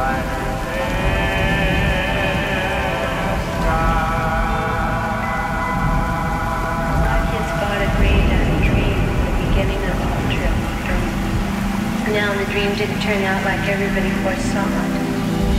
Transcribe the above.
Now the dream didn't turn out like everybody foresaw it.